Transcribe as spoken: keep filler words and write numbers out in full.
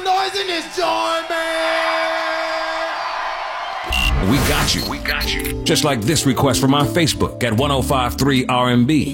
noise in this joint, man! We got you. We got you. Just like this request from our Facebook at one oh five three R and B.